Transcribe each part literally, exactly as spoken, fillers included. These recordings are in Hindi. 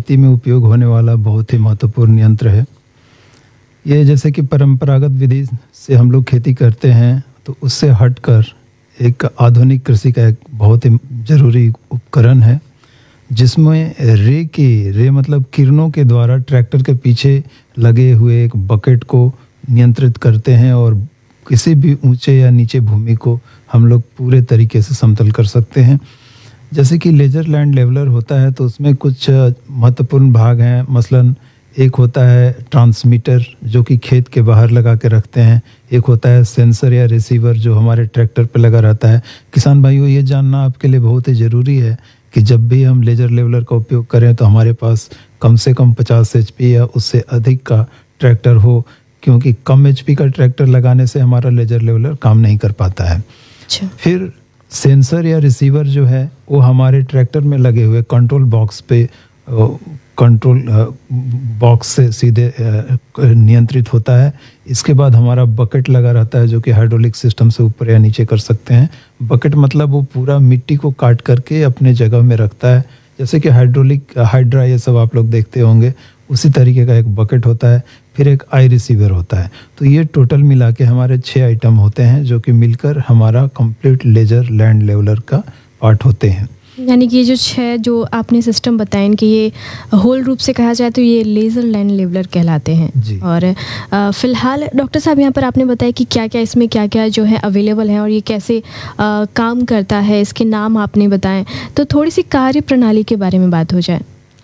खेती में उपयोग होने वाला बहुत ही महत्वपूर्ण यंत्र है। ये जैसे कि परंपरागत विधि से हम लोग खेती करते हैं, तो उससे हटकर एक आधुनिक कृषि का एक बहुत ही ज़रूरी उपकरण है, जिसमें रे की रे मतलब किरणों के द्वारा ट्रैक्टर के पीछे लगे हुए एक बकेट को नियंत्रित करते हैं और किसी भी ऊंचे या नीचे भूमि को हम लोग पूरे तरीके से समतल कर सकते हैं। जैसे कि लेजर लैंड लेवलर होता है तो उसमें कुछ महत्वपूर्ण भाग हैं। मसलन एक होता है ट्रांसमीटर जो कि खेत के बाहर लगा के रखते हैं, एक होता है सेंसर या रिसीवर जो हमारे ट्रैक्टर पे लगा रहता है। किसान भाइयों, ये जानना आपके लिए बहुत ही ज़रूरी है कि जब भी हम लेजर लेवलर का उपयोग करें तो हमारे पास कम से कम पचास एच पी या उससे अधिक का ट्रैक्टर हो, क्योंकि कम एच पी का ट्रैक्टर लगाने से हमारा लेजर लेवलर काम नहीं कर पाता है। अच्छा। फिर सेंसर या रिसीवर जो है वो हमारे ट्रैक्टर में लगे हुए कंट्रोल बॉक्स पे कंट्रोल बॉक्स से सीधे नियंत्रित होता है। इसके बाद हमारा बकेट लगा रहता है जो कि हाइड्रोलिक सिस्टम से ऊपर या नीचे कर सकते हैं। बकेट मतलब वो पूरा मिट्टी को काट करके अपने जगह में रखता है, जैसे कि हाइड्रोलिक हाइड्रा ये सब आप लोग देखते होंगे, उसी तरीके का एक बकेट होता है। फिर एक आई रिसीवर होता है। तो ये टोटल मिला के हमारे छः आइटम होते हैं जो कि मिलकर हमारा कंप्लीट लेजर लैंड लेवलर का पार्ट होते हैं। यानी कि ये जो छह जो आपने सिस्टम बताए, इनके ये होल रूप से कहा जाए तो ये लेज़र लैंड लेवलर कहलाते हैं जी। और फ़िलहाल डॉक्टर साहब यहाँ पर आपने बताया कि क्या क्या इसमें क्या क्या जो है अवेलेबल है और ये कैसे आ, काम करता है, इसके नाम आपने बताएं, तो थोड़ी सी कार्य प्रणाली के बारे में बात हो जाए।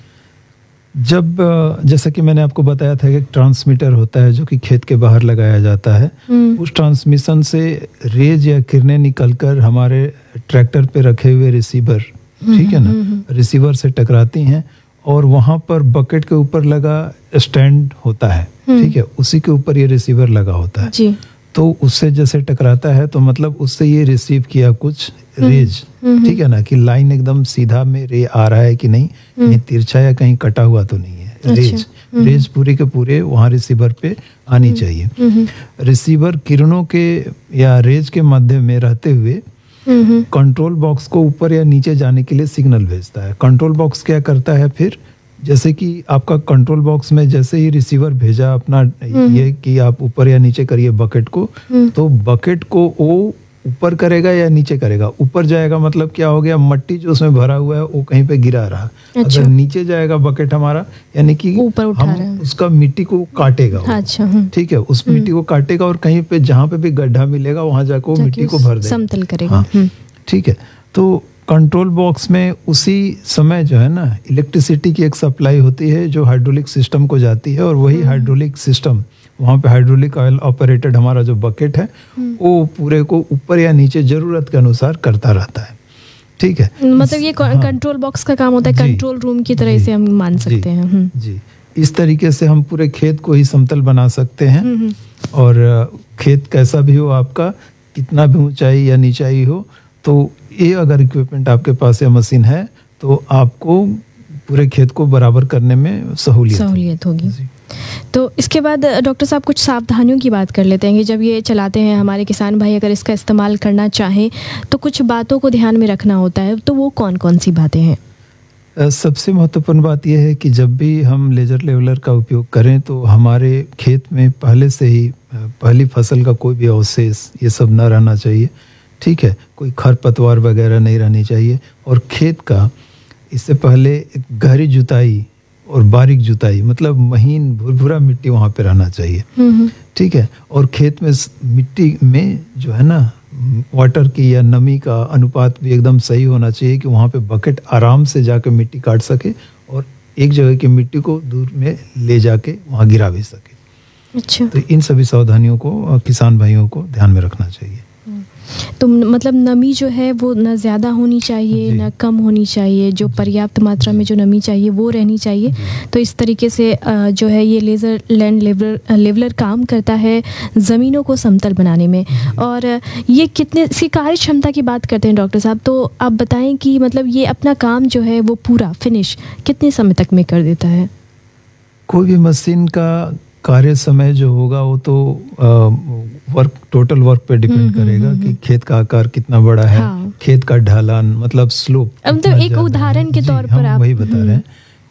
जब जैसा कि मैंने आपको बताया था कि एक ट्रांसमीटर होता है जो कि खेत के बाहर लगाया जाता है, उस ट्रांसमिशन से रेज या किरणें निकलकर हमारे ट्रैक्टर पे रखे हुए रिसीवर, ठीक है ना, रिसीवर से टकराती हैं और वहां पर बकेट के ऊपर लगा स्टैंड होता है, ठीक है, उसी के ऊपर ये रिसीवर लगा होता है जी। तो उससे जैसे टकराता है तो मतलब उससे ये रिसीव किया कुछ रेज, ठीक है ना, कि लाइन एकदम सीधा में रे आ रहा है कि नहीं, कहीं तिरछा या कहीं कटा हुआ तो नहीं है। अच्छा। रेज रेज पूरे के पूरे वहां रिसीवर पे आनी चाहिए। रिसीवर किरणों के या रेज के मध्य में रहते हुए कंट्रोल बॉक्स को ऊपर या नीचे जाने के लिए सिग्नल भेजता है। कंट्रोल बॉक्स क्या करता है फिर, जैसे कि आपका कंट्रोल बॉक्स में जैसे ही रिसीवर भेजा अपना ये कि आप ऊपर या नीचे करिए बकेट को, तो बकेट को वो ऊपर करेगा या नीचे करेगा। ऊपर जाएगा मतलब क्या हो गया, मट्टी जो उसमें भरा हुआ है वो कहीं पे गिरा रहा। अच्छा। अगर नीचे जाएगा बकेट हमारा, यानी कि हम उसका मिट्टी को काटेगा। अच्छा। ठीक है, उस मिट्टी को काटेगा और कहीं पे जहाँ पे भी गड्ढा मिलेगा वहां जाकर वो मिट्टी को भर देगा, समतल करेगा। ठीक है, तो कंट्रोल बॉक्स में उसी समय जो है ना इलेक्ट्रिसिटी की एक सप्लाई होती है जो हाइड्रोलिक सिस्टम को जाती है और वही हाइड्रोलिक सिस्टम वहाँ पे हाइड्रोलिक ऑयल ऑपरेटेड हमारा जो बकेट है वो पूरे को ऊपर या नीचे जरूरत के अनुसार करता रहता है। ठीक है, मतलब ये कंट्रोल बॉक्स का काम होता है, कंट्रोल रूम की तरह इसे हम मान सकते हैं जी। इस तरीके से हम पूरे खेत को ही समतल बना सकते हैं और खेत कैसा भी हो आपका, कितना भी ऊंचाई या नीचाई हो, तो ये अगर इक्विपमेंट आपके पास या मशीन है तो आपको पूरे खेत को बराबर करने में सहूलियत सहूलियत होगी। तो इसके बाद डॉक्टर साहब कुछ सावधानियों की बात कर लेते हैं कि जब ये चलाते हैं हमारे किसान भाई अगर इसका इस्तेमाल करना चाहें तो कुछ बातों को ध्यान में रखना होता है, तो वो कौन कौन सी बातें हैं? सबसे महत्वपूर्ण बात यह है कि जब भी हम लेजर लेवलर का उपयोग करें तो हमारे खेत में पहले से ही पहली फसल का कोई भी अवशेष ये सब न रहना चाहिए। ठीक है, कोई खरपतवार वगैरह नहीं रहनी चाहिए और खेत का इससे पहले गहरी जुताई और बारीक जुताई मतलब महीन भुरभुरा मिट्टी वहाँ पे रहना चाहिए। ठीक है, और खेत में मिट्टी में जो है ना वाटर की या नमी का अनुपात भी एकदम सही होना चाहिए कि वहाँ पे बकेट आराम से जाके मिट्टी काट सके और एक जगह की मिट्टी को दूर में ले जाके वहाँ गिरा भी सके। अच्छा। तो इन सभी सावधानियों को किसान भाइयों को ध्यान में रखना चाहिए। तो मतलब नमी जो है वो न ज़्यादा होनी चाहिए न कम होनी चाहिए, जो पर्याप्त मात्रा में जो नमी चाहिए वो रहनी चाहिए। तो इस तरीके से जो है ये लेज़र लैंड लेवलर लेवलर काम करता है ज़मीनों को समतल बनाने में। और ये कितने इसकी कार्य क्षमता की बात करते हैं डॉक्टर साहब, तो आप बताएं कि मतलब ये अपना काम जो है वो पूरा फिनिश कितने समय तक में कर देता है? कोई भी मशीन का कार्य समय जो होगा वो तो आ, वर्क टोटल वर्क पे डिपेंड करेगा कि खेत का आकार कितना बड़ा है। हाँ। खेत का ढलान मतलब स्लोप, मतलब एक उदाहरण के तौर पर आप वही बता रहे हैं